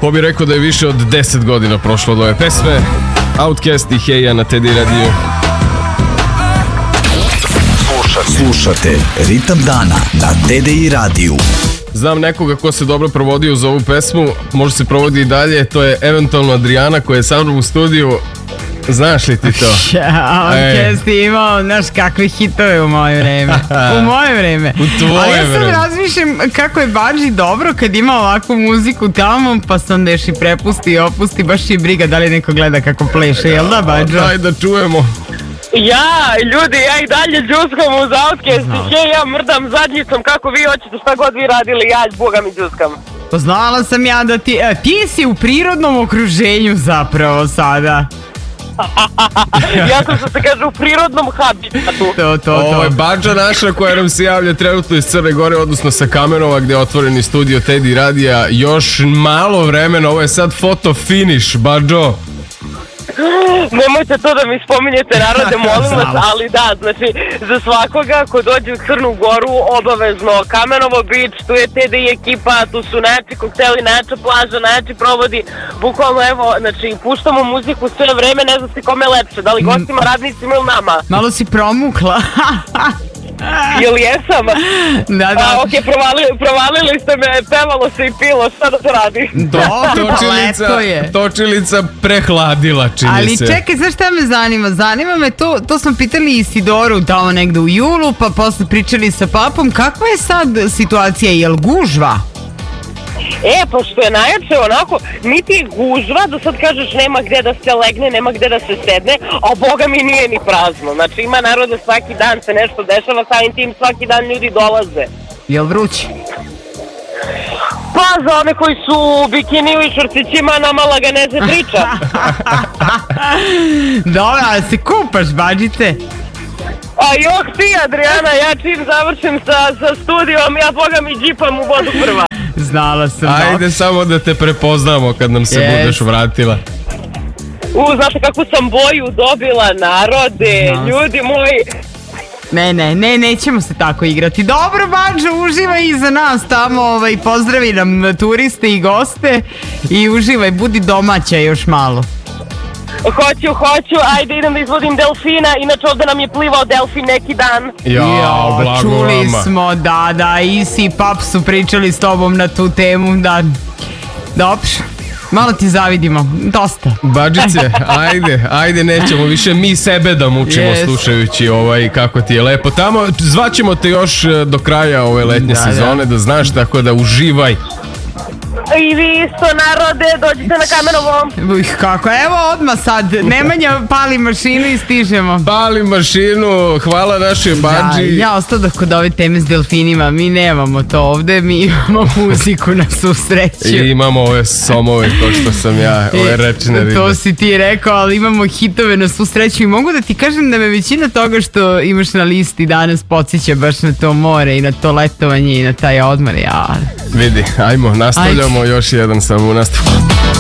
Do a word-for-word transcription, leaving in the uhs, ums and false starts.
Ko bi rekao da je više od deset godina prošlo od ove pesme. Outkast i Heja na Teddy Radio. Slušate, slušate Ritam dana na Teddy Radio. Znam nekoga ko se dobro provodio uz ovu pesmu, može se provodi i dalje, to je eventualno Adriana koja je sa mnom u studiju. Znaš li ti to? Outkast je imao, znaš kakve hitove u moje vreme. U moje vreme. U tvoje vreme. A ja sad vreme. razmišljam kako je Badži dobro kad ima ovakvu muziku tamo, pa se onda još i prepusti i opusti, baš i briga da li neko gleda kako pleše, jel da Badžo? Daj da čujemo. Ja, ljudi, ja i dalje džuskam uz Outkast i hej, ja mrdam zadnjicom kako vi hoćete, šta god vi radili, ja boga mi džuskam. Poznala sam ja da ti, a, ti si u prirodnom okruženju zapravo sada. Ja sam, što se kaže, u prirodnom habitatu. To, to, to. Ovo je Badža naša koja nam se javlja trenutno iz Crne Gore, odnosno sa Kamenova gde je otvoreni studio Teddy Radija. Još malo vremena, ovo je sad foto finish, Badžo. Nemojte to da mi spominjete, narode, molim vas, ali da, znači, za svakoga ko dođe u Crnu Goru, obavezno Kamenovo Beach, tu je Teddy ekipa, tu su Nači kokteli, Nača plaža, Nači provodi, bukvalno, evo, znači, puštamo muziku sve vreme, ne znam se kome je lepše, da li gostima, radnicima ili nama. Malo si promukla. Jel jesam? Da, da. A, ok, provalili, provalili ste me, pevalo se i pilo, šta da se radi? Dobro, leto je. Točilica prehladila, čini Ali se. čekaj, znaš šta me zanima? Zanima me to, to smo pitali Isidoru tamo negde u julu, pa posle pričali sa papom. Kakva je sad situacija, jel gužva? E, pa što je najjače onako, niti gužva, da sad kažeš nema gde da se legne, nema gde da se sedne, a boga mi nije ni prazno. Znači ima naroda, svaki dan se nešto dešava, samim tim svaki dan ljudi dolaze. Jel vruće? Pa za one koji su u bikiniju i šorcićima nama laganeze priča. Dobro, ali se kupaš, Badžice? A joh ti, Adriana, ja čim završim sa, sa studijom, ja boga mi džipam u vodu prva. Znala sam. Ajde dobro. samo da te prepoznamo kad nam se Yes. budeš vratila. U, znaš kakvu sam boju dobila, narode, Znala ljudi moji. Ne, ne, ne, nećemo se tako igrati. Dobro, Badžo, uživaj i za nas tamo, ovaj, pozdravi nam turiste i goste i uživaj, budi domaća još malo. Hoću, hoću, ajde idem da izvodim delfina, inače ovde nam je plivao delfin neki dan. Jao, blago čuli vama. smo, da, da, Isi i Pap su pričali s tobom na tu temu, da, dobro, malo ti zavidimo, dosta. Badžice, ajde, ajde, nećemo više mi sebe da mučimo Yes. slušajući ovaj kako ti je lepo tamo. Zvaćemo te još do kraja ove letnje Da, sezone, da. da znaš, tako da uživaj. I vi isto, narode, dođite na Kamenovo. Uj, kako, evo odmah sad, Nemanja pali mašinu i stižemo. Pali mašinu, hvala našoj Da, Badži. ja ostao da kod ove teme s delfinima, mi nemamo to ovde, mi imamo muziku na susreću. I imamo ove somove, to što sam ja, ove rečne ribe. To si ti rekao, ali imamo hitove na susreću i mogu da ti kažem da me većina toga što imaš na listi danas podsjeća baš na to more i na to letovanje i na taj odmor. Ja. Vidi, ajmo, nastavljamo još jedan samo u nastavku.